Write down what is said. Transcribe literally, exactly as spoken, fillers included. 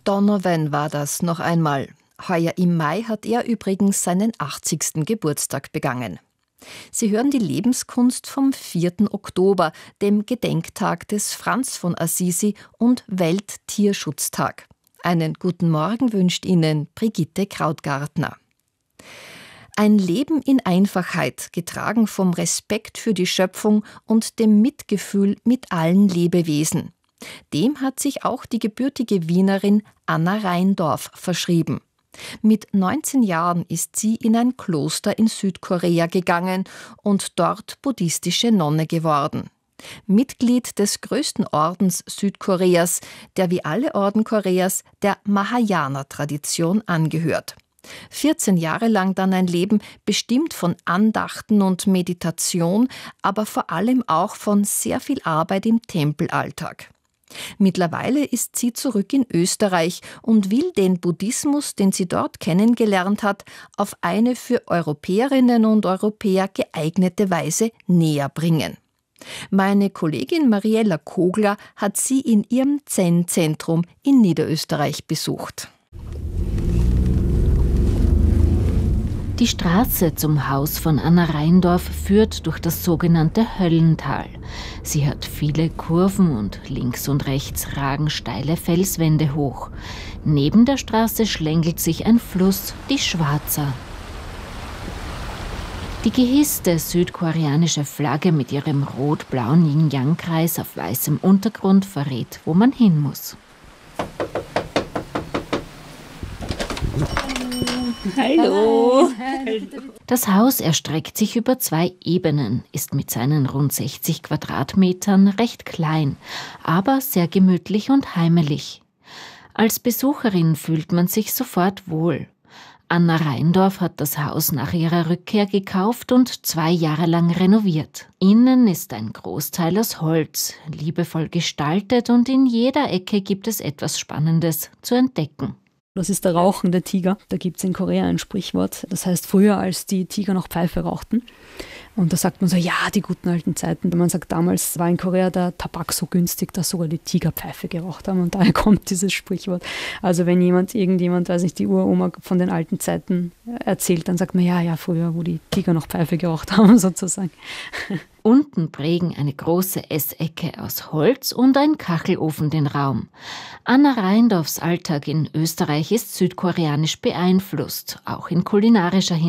Donovan war das noch einmal. Heuer im Mai hat er übrigens seinen achtzigsten Geburtstag begangen. Sie hören die Lebenskunst vom vierten Oktober, dem Gedenktag des Franz von Assisi und Welttierschutztag. Einen guten Morgen wünscht Ihnen Brigitte Krautgartner. Ein Leben in Einfachheit, getragen vom Respekt für die Schöpfung und dem Mitgefühl mit allen Lebewesen. Dem hat sich auch die gebürtige Wienerin Anna Rheindorf verschrieben. Mit neunzehn Jahren ist sie in ein Kloster in Südkorea gegangen und dort buddhistische Nonne geworden. Mitglied des größten Ordens Südkoreas, der wie alle Orden Koreas der Mahayana-Tradition angehört. vierzehn Jahre lang dann ein Leben bestimmt von Andachten und Meditation, aber vor allem auch von sehr viel Arbeit im Tempelalltag. Mittlerweile ist sie zurück in Österreich und will den Buddhismus, den sie dort kennengelernt hat, auf eine für Europäerinnen und Europäer geeignete Weise näher bringen. Meine Kollegin Mariella Kogler hat sie in ihrem Zen-Zentrum in Niederösterreich besucht. Die Straße zum Haus von Anna Rheindorf führt durch das sogenannte Höllental. Sie hat viele Kurven und links und rechts ragen steile Felswände hoch. Neben der Straße schlängelt sich ein Fluss, die Schwarza. Die gehisste südkoreanische Flagge mit ihrem rot-blauen Yin-Yang-Kreis auf weißem Untergrund verrät, wo man hin muss. Hallo. Das Haus erstreckt sich über zwei Ebenen, ist mit seinen rund sechzig Quadratmetern recht klein, aber sehr gemütlich und heimelig. Als Besucherin fühlt man sich sofort wohl. Anna Rheindorf hat das Haus nach ihrer Rückkehr gekauft und zwei Jahre lang renoviert. Innen ist ein Großteil aus Holz, liebevoll gestaltet und in jeder Ecke gibt es etwas Spannendes zu entdecken. Das ist der rauchende Tiger. Da gibt es in Korea ein Sprichwort. Das heißt, früher, als die Tiger noch Pfeife rauchten. Und da sagt man so, ja, die guten alten Zeiten. Man sagt, damals war in Korea der Tabak so günstig, dass sogar die Tiger Pfeife geraucht haben. Und daher kommt dieses Sprichwort. Also wenn jemand, irgendjemand, weiß nicht, die Uroma von den alten Zeiten erzählt, dann sagt man, ja, ja, früher, wo die Tiger noch Pfeife geraucht haben, sozusagen. Unten prägen eine große Essecke aus Holz und ein Kachelofen den Raum. Anna Rheindorfs Alltag in Österreich ist südkoreanisch beeinflusst, auch in kulinarischer Hinsicht.